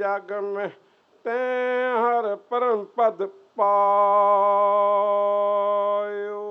ਜਗ ਮੈਂ ਤੈ ਹਰ ਪਰਮ ਪਦ ਪਾਇਓ।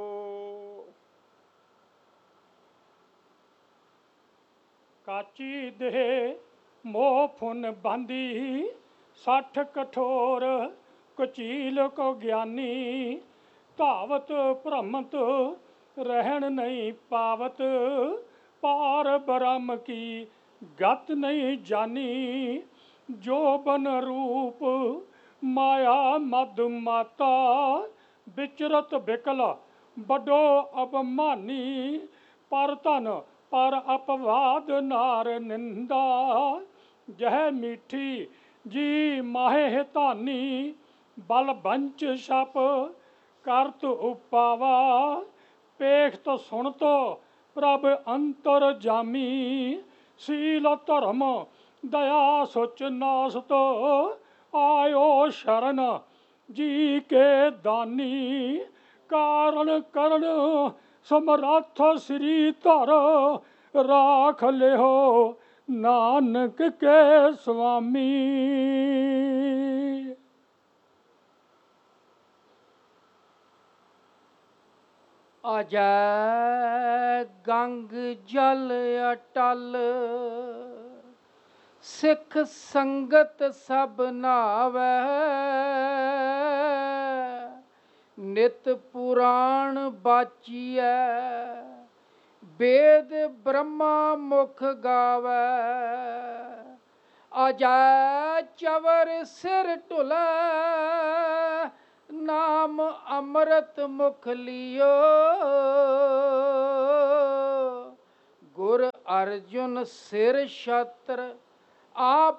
ਕਾਚੀ ਦੇ ਮੋਹ ਫੁਨ ਬਾਂਦੀ, 60 ਕਠੋਰ ਕੁਚੀਲ ਕੋ ਗਿਆਨੀ। ਧਾਵਤ ਭ੍ਰਮਤ ਰਹਿਣ ਨਹੀਂ ਪਾਵਤ, ਪਾਰ ਬ੍ਰਹਮ ਕੀ ਗਤ ਨਹੀਂ ਜਾਨੀ। ਜੋ ਬਨ ਰੂਪ ਮਾਇਆ ਮਦ ਮਾਤਾ, ਵਿਚਰਤ ਬਿਕਲ ਵੱਡੋ ਅਪਮਾਨੀ। ਪਰ ਧਨ ਪਰ ਅਪਵਾਦ ਨਾਰ ਨਿੰਦਾ, ਜਹ ਮੀਠੀ ਜੀ ਮਾਹੇ ਧਾਨੀ। ਬਲ ਬੰਚ ਛਪ ਕਰਤ ਉਪਾਵਾ, ਪੇਖਤ ਸੁਣਤ ਪ੍ਰਭ ਅੰਤਰ ਜਾਮੀ। ਸੀਲ ਧਰਮ ਦਇਆ ਸੁਚ ਨਾਸਤ, ਆਇਓ ਸ਼ਰਨ ਜੀ ਕੇ ਦਾਨੀ। ਕਾਰਨ ਕਰਨ ਸਮਰੱਥ ਸ੍ਰੀ ਧਰ, ਰਾਖ ਲਿਓ ਨਾਨਕ ਕੇ ਸੁਆਮੀ। ਅਜੈ ਗੰਗ ਜਲ ਅਟਲ, ਸਿੱਖ ਸੰਗਤ ਸਭ ਨਾਵੈ। ਨਿਤ ਪੁਰਾਣ ਬਾਚੀਐ, ਵੇਦ ਬ੍ਰਹਮਾ ਮੁਖ ਗਾਵੈ। ਅਜੈ ਚਵਰ ਸਿਰ ਢੁਲੈ, ਨਾਮ ਅੰਮ੍ਰਿਤ ਮੁਖ ਲਿਓ। ਗੁਰ ਅਰਜੁਨ ਸਿਰ ਛਤਰ ਆਪ